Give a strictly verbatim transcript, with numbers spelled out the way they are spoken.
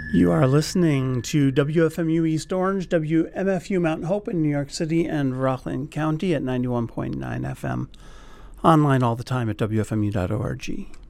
You are listening to W F M U East Orange, W M F U Mount Hope in New York City and Rockland County at ninety-one point nine F M. Online all the time at W F M U dot org.